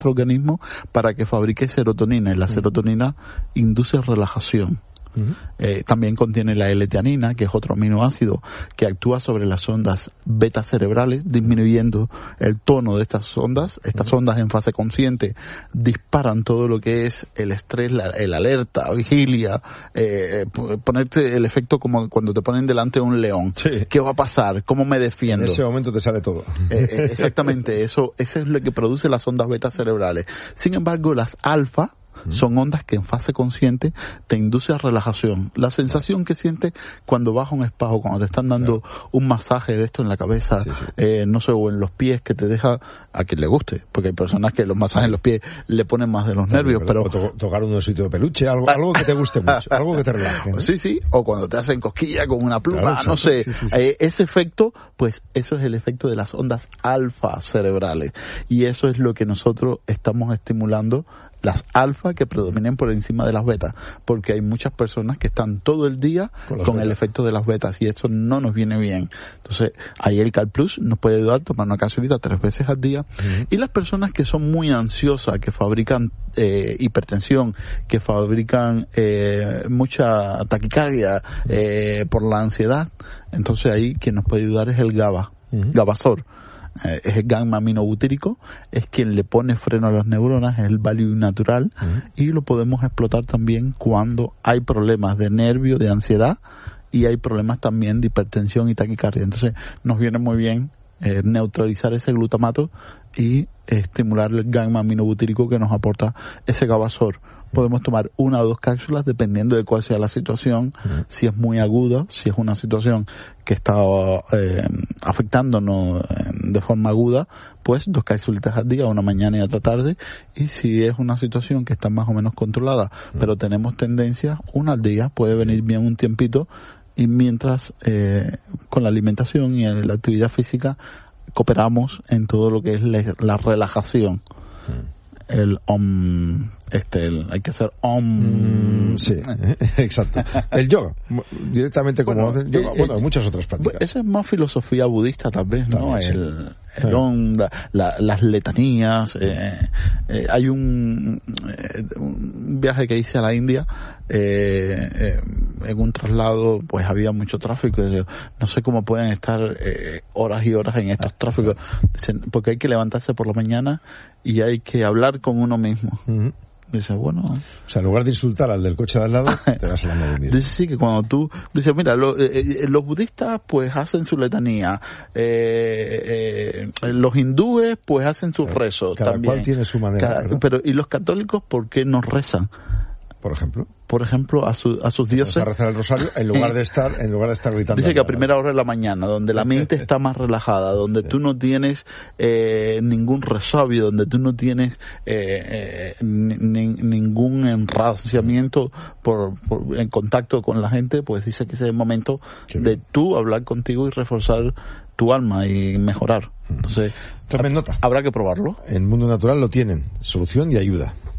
nuestro organismo para que fabrique serotonina, y la serotonina induce relajación. También contiene la L-teanina, que es otro aminoácido que actúa sobre las ondas beta cerebrales, disminuyendo el tono de estas ondas. Estas ondas en fase consciente disparan todo lo que es el estrés, el alerta, vigilia, ponerte el efecto como cuando te ponen delante de un león. Sí. ¿Qué va a pasar? ¿Cómo me defiendo? En ese momento te sale todo. Exactamente, eso es lo que produce las ondas beta cerebrales. Sin embargo, las alfa son ondas que en fase consciente te induce a relajación. La sensación que sientes cuando vas a un spa o cuando te están dando un masaje de esto en la cabeza, no sé, o en los pies, que te deja, a quien le guste, porque hay personas que los masajes en los pies le ponen más de los nervios, pero... O tocar un osito de peluche, algo que te guste mucho, algo que te relaje, ¿no? Sí, o cuando te hacen cosquilla con una pluma, claro, no sé, sí. Ese efecto, pues eso es el efecto de las ondas alfa cerebrales, y eso es lo que nosotros estamos estimulando, las alfa que predominen por encima de las betas, porque hay muchas personas que están todo el día con el efecto de las betas, y eso no nos viene bien. Entonces, ahí el Cal Plus nos puede ayudar a tomar una capsulita 3 veces al día. Y las personas que son muy ansiosas, que fabrican hipertensión, que fabrican mucha taquicardia por la ansiedad, entonces ahí quien nos puede ayudar es el GABA, Gabasor. Es el gamma aminobutírico, es quien le pone freno a las neuronas, es el value natural, y lo podemos explotar también cuando hay problemas de nervio, de ansiedad, y hay problemas también de hipertensión y taquicardia. Entonces nos viene muy bien neutralizar ese glutamato y estimular el gamma aminobutírico que nos aporta ese Gabasor. Podemos tomar 1 o 2 cápsulas dependiendo de cuál sea la situación, si es muy aguda, si es una situación que está afectándonos de forma aguda, pues 2 cápsulitas al día, una mañana y otra tarde, y si es una situación que está más o menos controlada, pero tenemos tendencia, 1 al día, puede venir bien un tiempito, y mientras con la alimentación y la actividad física cooperamos en todo lo que es la relajación. El hay que hacer sí, exacto. El yoga, directamente como hacen yoga, muchas otras prácticas. Esa es más filosofía budista tal vez, ¿no? Las letanías, hay un viaje que hice a la India, en un traslado pues había mucho tráfico, no sé cómo pueden estar horas y horas en estos tráficos, porque hay que levantarse por la mañana y hay que hablar con uno mismo. Dice, bueno... O sea, en lugar de insultar al del coche de al lado, te vas hablando de mí. Dice, sí, que cuando tú... Dice, mira, los budistas pues hacen su letanía, los hindúes pues hacen sus rezos cada también. Cual tiene su manera, pero ¿y los católicos por qué no rezan? Por ejemplo, a sus dioses. A rezar el rosario en lugar de estar gritando. Dice que a primera hora de la mañana, donde la mente está más relajada, donde tú no tienes ningún resabio, donde tú no tienes ningún enraciamiento en contacto con la gente, pues dice que ese es el momento de tú hablar contigo y reforzar tu alma y mejorar. Entonces, tomen nota. Habrá que probarlo. En Mundo Natural lo tienen, solución y ayuda.